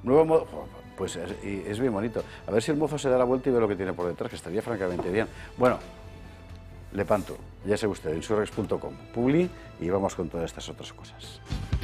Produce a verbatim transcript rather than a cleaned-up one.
Nuevo mozo, pues es, es bien bonito. A ver si el mozo se da la vuelta y ve lo que tiene por detrás, que estaría francamente bien. Bueno, Lepanto, ya sabe usted, en surrex punto com, Publi, y vamos con todas estas otras cosas.